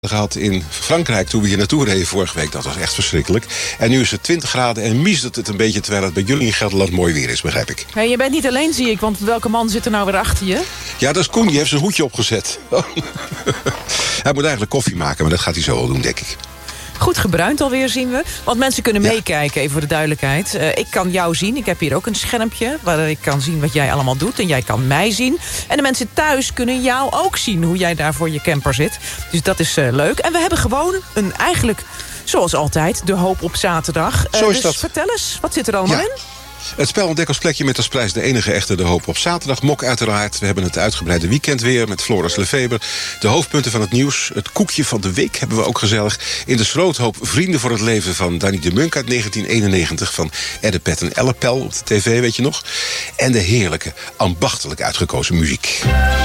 gehad in Frankrijk toen we hier naartoe reden vorige week. Dat was echt verschrikkelijk. En nu is het 20 graden en miezert het een beetje, terwijl het bij jullie in Gelderland mooi weer is, begrijp ik. Hey, je bent niet alleen, zie ik, want welke man zit er nou weer achter je? Ja, dat is Koen, die heeft zijn hoedje opgezet. Hij moet eigenlijk koffie maken, maar dat gaat hij zo wel doen, denk ik. Goed gebruind alweer, zien we. Want mensen kunnen meekijken, even voor de duidelijkheid. Ik kan jou zien. Ik heb hier ook een schermpje waar ik kan zien wat jij allemaal doet. En jij kan mij zien. En de mensen thuis kunnen jou ook zien hoe jij daar voor je camper zit. Dus dat is leuk. En we hebben gewoon eigenlijk, zoals altijd, de hoop op zaterdag. Zo is dus dat. vertel eens, wat zit er allemaal in? Het spel ontdekkersplekje met als prijs de enige echte de hoop op zaterdag. Mok uiteraard. We hebben het uitgebreide weekend weer met Floris Lefeber. De hoofdpunten van het nieuws. Het koekje van de week hebben we ook gezellig. In de schroothoop Vrienden voor het Leven van Danny de Munk uit 1991... van Edde Pet en Elle Pel op de tv, weet je nog. En de heerlijke, ambachtelijk uitgekozen muziek.